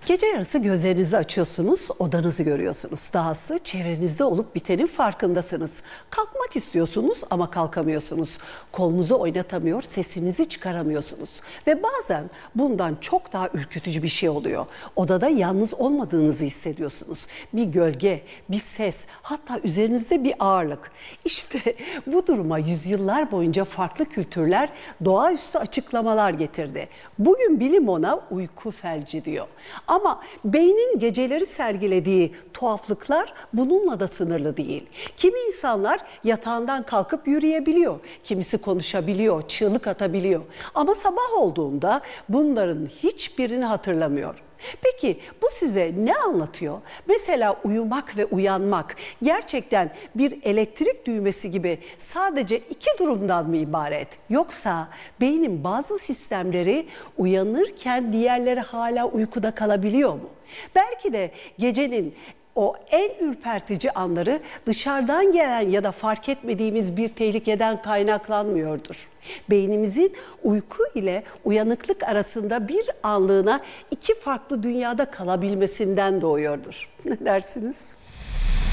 Gece yarısı gözlerinizi açıyorsunuz, odanızı görüyorsunuz. Dahası çevrenizde olup bitenin farkındasınız. Kalkmak istiyorsunuz ama kalkamıyorsunuz. Kolunuzu oynatamıyor, sesinizi çıkaramıyorsunuz. Ve bazen bundan çok daha ürkütücü bir şey oluyor. Odada yalnız olmadığınızı hissediyorsunuz. Bir gölge, bir ses, hatta üzerinizde bir ağırlık. İşte bu duruma yüzyıllar boyunca farklı kültürler doğaüstü açıklamalar getirdi. Bugün bilim ona uyku felci diyor. Ama beynin geceleri sergilediği tuhaflıklar bununla da sınırlı değil. Kimi insanlar yatağından kalkıp yürüyebiliyor, kimisi konuşabiliyor, çığlık atabiliyor. Ama sabah olduğunda bunların hiçbirini hatırlamıyor. Peki bu size ne anlatıyor? Mesela uyumak ve uyanmak gerçekten bir elektrik düğmesi gibi sadece iki durumdan mı ibaret? Yoksa beynin bazı sistemleri uyanırken diğerleri hala uykuda kalabiliyor mu? Belki de gecenin o en ürpertici anları dışarıdan gelen ya da fark etmediğimiz bir tehlikeden kaynaklanmıyordur. Beynimizin uyku ile uyanıklık arasında bir anlığına iki farklı dünyada kalabilmesinden doğuyordur. Ne dersiniz?